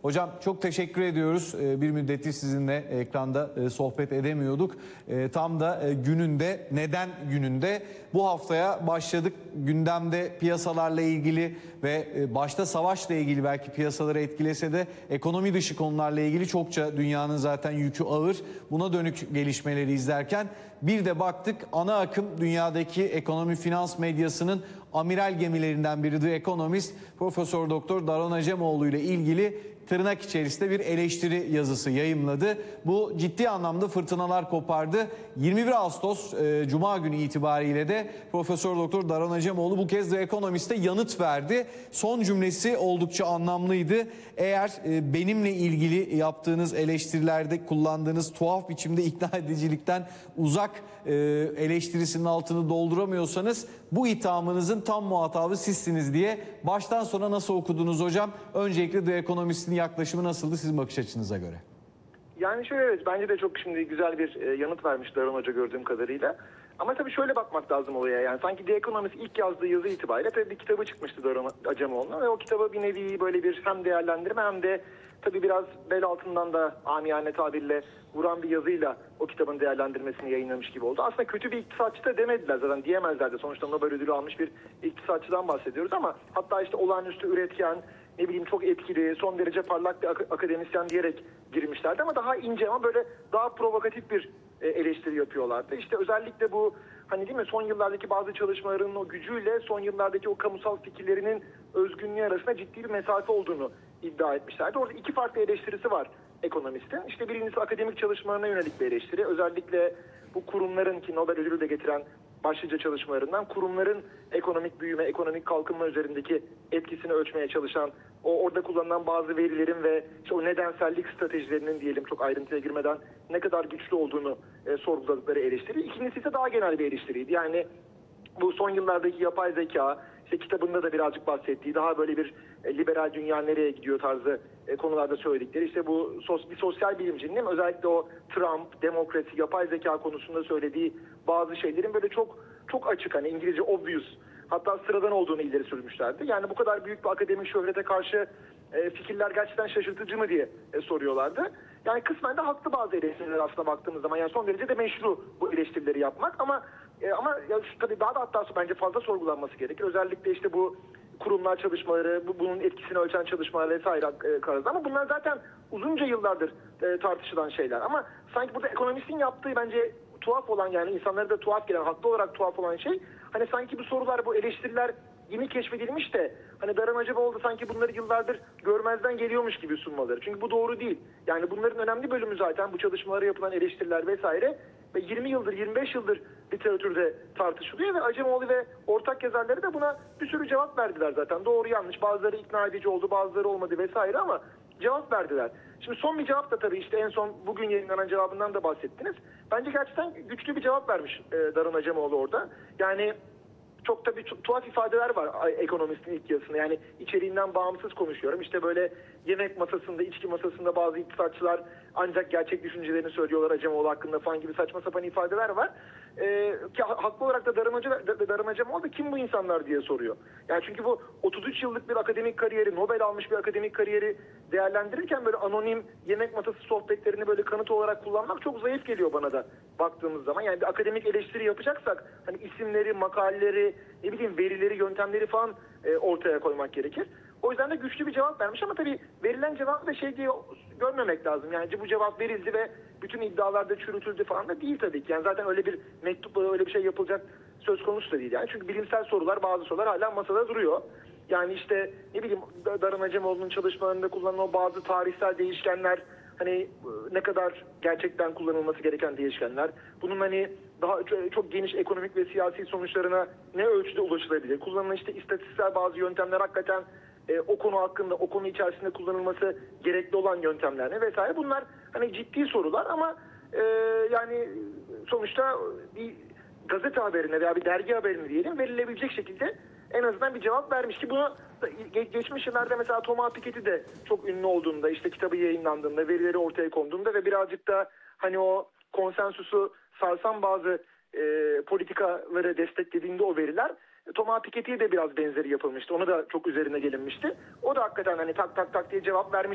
Hocam çok teşekkür ediyoruz. Bir müddettir sizinle ekranda sohbet edemiyorduk. Tam da gününde, neden gününde bu haftaya başladık. Gündemde piyasalarla ilgili ve başta savaşla ilgili belki piyasaları etkilese de ekonomi dışı konularla ilgili çokça dünyanın zaten yükü ağır. Buna dönük gelişmeleri izlerken bir de baktık ana akım dünyadaki ekonomi finans medyasının amiral gemilerinden biri The Economist Profesör Doktor Daron Acemoğlu ile ilgili tırnak içerisinde bir eleştiri yazısı yayımladı. Bu ciddi anlamda fırtınalar kopardı. 21 Ağustos Cuma günü itibariyle de Profesör Doktor Daron Acemoğlu bu kez The Economist'e yanıt verdi. Son cümlesi oldukça anlamlıydı. Eğer benimle ilgili yaptığınız eleştirilerde kullandığınız tuhaf biçimde ikna edicilikten uzak eleştirisinin altını dolduramıyorsanız bu ithamınızın tam muhatabı sizsiniz diye baştan sona nasıl okudunuz hocam? Öncelikle The Economist'in yaklaşımı nasıldı sizin bakış açınıza göre? Yani şöyle, evet, bence de çok şimdi güzel bir yanıt vermiş Daron Hoca gördüğüm kadarıyla. Ama tabii şöyle bakmak lazım olaya, yani sanki The Economist ilk yazdığı yazı itibariyle tabii bir kitabı çıkmıştı Daron Acemoğlu'na ve o kitabı bir nevi böyle bir hem değerlendirme hem de tabii biraz bel altından da amiyane tabirle vuran bir yazıyla o kitabın değerlendirmesini yayınlamış gibi oldu. Aslında kötü bir iktisatçı da demediler, zaten diyemezler de, sonuçta Nobel ödülü almış bir iktisatçıdan bahsediyoruz ama hatta işte olağanüstü üretken, ne bileyim çok etkili, son derece parlak bir akademisyen diyerek girmişlerdi ama daha ince ama böyle daha provokatif bir eleştiri yapıyorlardı. İşte özellikle bu hani değil mi son yıllardaki bazı çalışmaların o gücüyle son yıllardaki o kamusal fikirlerinin özgünlüğü arasında ciddi bir mesafe olduğunu iddia etmişlerdi. Orada iki farklı eleştirisi var ekonomistin. İşte birincisi akademik çalışmalarına yönelik bir eleştiri. Özellikle bu kurumların, ki Nobel ödülü de getiren başlıca çalışmalarından, kurumların ekonomik büyüme, ekonomik kalkınma üzerindeki etkisini ölçmeye çalışan, orada kullanılan bazı verilerin ve işte o nedensellik stratejilerinin diyelim çok ayrıntıya girmeden ne kadar güçlü olduğunu sorguladıkları eleştiri. İkincisi ise daha genel bir eleştiriydi. Yani bu son yıllardaki yapay zeka, işte kitabında da birazcık bahsettiği daha böyle bir liberal dünya nereye gidiyor tarzı konularda söyledikleri, işte bu bir sosyal bilimcinin değil mi? Özellikle o Trump, demokrasi, yapay zeka konusunda söylediği bazı şeylerin böyle çok açık, hani İngilizce obvious, hatta sıradan olduğunu ileri sürmüşlerdi. Yani bu kadar büyük bir akademik şöhrete karşı fikirler gerçekten şaşırtıcı mı diye soruyorlardı. Yani kısmen de haklı bazı eleştiriler aslında baktığımız zaman. Yani son derece de meşru bu eleştirileri yapmak ama ya tabii daha da hatta bence fazla sorgulanması gerekir. Özellikle işte bu kurumlar çalışmaları, bunun etkisini ölçen çalışmalar vesaire kararında. Ama bunlar zaten uzunca yıllardır tartışılan şeyler. Ama sanki burada ekonomistin yaptığı bence tuhaf olan, yani insanlara da tuhaf gelen, haklı olarak tuhaf olan şey, hani sanki bu sorular, bu eleştiriler yeni keşfedilmiş de hani Daron Acemoğlu sanki bunları yıllardır görmezden geliyormuş gibi sunmaları. Çünkü bu doğru değil. Yani bunların önemli bölümü zaten bu çalışmalara yapılan eleştiriler vesaire ve 20 yıldır, 25 yıldır literatürde tartışılıyor ve Acemoğlu ve ortak yazarları da buna bir sürü cevap verdiler zaten. Doğru yanlış, bazıları ikna edici oldu, bazıları olmadı vesaire ama cevap verdiler. Şimdi son bir cevap da tabii işte en son bugün yayınlanan cevabından da bahsettiniz. Bence gerçekten güçlü bir cevap vermiş Daron Acemoğlu orada. Yani çok tabii tuhaf ifadeler var ekonomistin ilk yazısında. Yani içeriğinden bağımsız konuşuyorum. İşte böyle yemek masasında, içki masasında bazı iktisatçılar ancak gerçek düşüncelerini söylüyorlar Acemoğlu hakkında falan gibi saçma sapan ifadeler var. Ki haklı olarak da Daron Acemoğlu da kim bu insanlar diye soruyor. Yani çünkü bu 33 yıllık bir akademik kariyeri, Nobel almış bir akademik kariyeri değerlendirirken böyle anonim yemek masası sohbetlerini böyle kanıt olarak kullanmak çok zayıf geliyor bana da baktığımız zaman. Yani bir akademik eleştiri yapacaksak hani isimleri, makaleleri, ne bileyim verileri, yöntemleri falan ortaya koymak gerekir. O yüzden de güçlü bir cevap vermiş ama tabii verilen cevap da şey diye görmemek lazım. Yani bu cevap verildi ve bütün iddialarda çürütüldü falan da değil tabii ki. Yani zaten öyle bir mektupla öyle bir şey yapılacak söz konusu da değil. Yani çünkü bilimsel sorular, bazı sorular hala masada duruyor. Yani işte ne bileyim Daron Acemoğlu'nun çalışmalarında kullanılan o bazı tarihsel değişkenler, hani ne kadar gerçekten kullanılması gereken değişkenler. Bunun hani daha çok geniş ekonomik ve siyasi sonuçlarına ne ölçüde ulaşılabilir? Kullanılan işte istatistiksel bazı yöntemler hakikaten o konu hakkında, o konu içerisinde kullanılması gerekli olan yöntemler ne vesaire. Bunlar hani ciddi sorular ama yani sonuçta bir gazete haberine veya bir dergi haberine diyelim verilebilecek şekilde en azından bir cevap vermiş ki bunu geçmiş yıllarda mesela Thomas Piketty de çok ünlü olduğunda, işte kitabı yayınlandığında, verileri ortaya konduğunda ve birazcık da hani o konsensusu sarsan bazı politikaları desteklediğinde o veriler, Thomas Piketty'ye de biraz benzeri yapılmıştı. Ona da çok üzerine gelinmişti. O da hakikaten hani tak tak tak diye cevap vermiş.